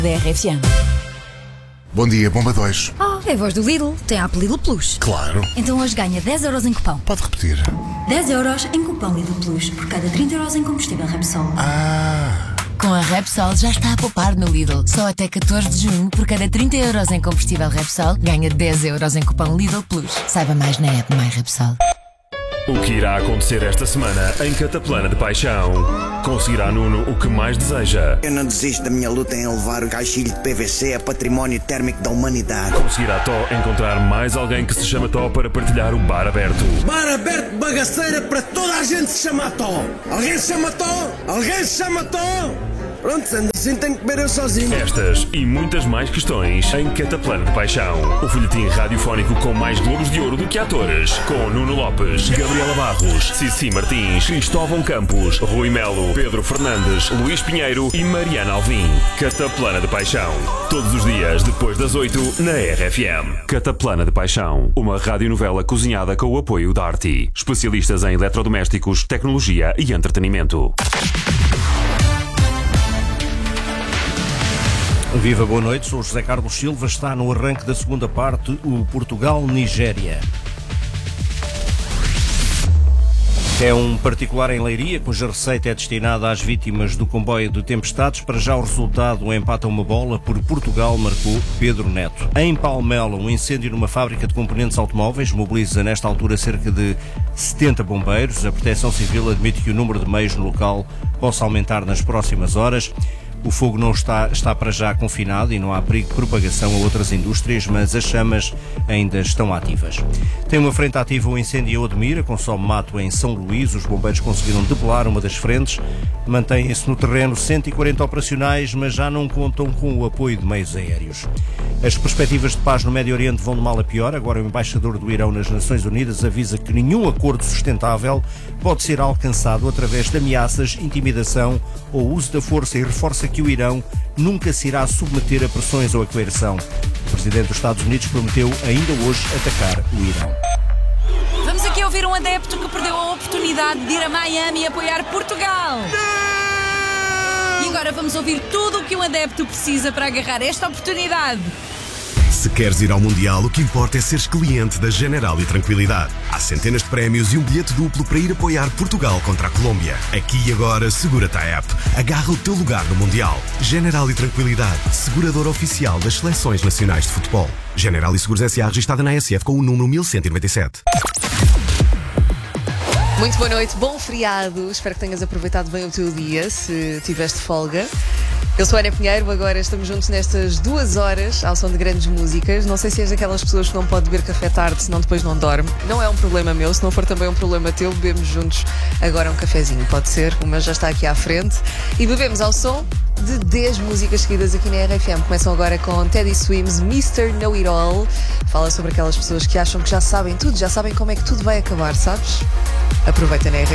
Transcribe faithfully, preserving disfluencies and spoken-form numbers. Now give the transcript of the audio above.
da R F M. Bom dia, Bomba dois. Oh, é a voz do Lidl. Tem a app Lidl Plus. Claro. Então hoje ganha dez euros em cupão. Pode repetir. dez euros em cupão Lidl Plus por cada trinta euros em combustível Repsol. Ah! Com a Repsol já está a poupar no Lidl. Só até catorze de junho, por cada trinta euros em combustível Repsol, ganha dez euros em cupão Lidl Plus. Saiba mais na app My Repsol. O que irá acontecer esta semana em Cataplana de Paixão? Conseguirá Nuno o que mais deseja? Eu não desisto da minha luta em elevar o caixilho de P V C a património térmico da humanidade. Conseguirá Tó encontrar mais alguém que se chama Tó para partilhar o bar aberto? Bar aberto, bagaceira, para toda a gente se chama Tó. Alguém se chama Tó? Alguém se chama Tó? Pronto, sendo assim tenho que beber eu sozinho. Estas e muitas mais questões em Cataplana de Paixão. O folhetim radiofónico com mais globos de ouro do que atores. Com Nuno Lopes, Gabriela Barros, Cici Martins, Cristóvão Campos, Rui Melo, Pedro Fernandes, Luís Pinheiro e Mariana Alvim. Cataplana de Paixão. Todos os dias, depois das oito, na R F M. Cataplana de Paixão. Uma radionovela cozinhada com o apoio da Arti. Especialistas em eletrodomésticos, tecnologia e entretenimento. Viva, boa noite, sou José Carlos Silva, está no arranque da segunda parte, o Portugal-Nigéria. É um particular em Leiria, cuja receita é destinada às vítimas do comboio de tempestades. Para já o resultado empata uma bola, por Portugal marcou Pedro Neto. Em Palmela, um incêndio numa fábrica de componentes automóveis mobiliza nesta altura cerca de setenta bombeiros. A Proteção Civil admite que o número de meios no local possa aumentar nas próximas horas. O fogo não está, está para já confinado e não há perigo de propagação a outras indústrias, mas as chamas ainda estão ativas. Tem uma frente ativa o incêndio em Odmira, consome mato em São Luís. Os bombeiros conseguiram debelar uma das frentes. Mantêm-se no terreno cento e quarenta operacionais, mas já não contam com o apoio de meios aéreos. As perspectivas de paz no Médio Oriente vão de mal a pior. Agora o embaixador do Irão nas Nações Unidas avisa que nenhum acordo sustentável pode ser alcançado através de ameaças, intimidação ou uso da força, e reforça que o Irão nunca se irá submeter a pressões ou a coerção. O presidente dos Estados Unidos prometeu ainda hoje atacar o Irão. Vamos aqui ouvir um adepto que perdeu a oportunidade de ir a Miami e apoiar Portugal. E agora vamos ouvir tudo o que um adepto precisa para agarrar esta oportunidade. Se queres ir ao Mundial, o que importa é seres cliente da General e Tranquilidade. Há centenas de prémios e um bilhete duplo para ir apoiar Portugal contra a Colômbia. Aqui e agora, segura-te a app. Agarra o teu lugar no Mundial. General e Tranquilidade, seguradora oficial das seleções nacionais de futebol. General e Seguros S A, registada na A S F com o número mil cento e noventa e sete. Muito boa noite, bom feriado. Espero que tenhas aproveitado bem o teu dia, se tiveste folga. Eu sou a Ana Pinheiro, agora estamos juntos nestas duas horas ao som de grandes músicas. Não sei se és daquelas pessoas que não pode beber café tarde, senão depois não dorme. Não é um problema meu, se não for também um problema teu, bebemos juntos agora um cafezinho, pode ser? O meu já está aqui à frente. E bebemos ao som de dez músicas seguidas aqui na R F M. Começam agora com Teddy Swims, mister Know It All. Fala sobre aquelas pessoas que acham que já sabem tudo, já sabem como é que tudo vai acabar, sabes? Aproveita na R F M.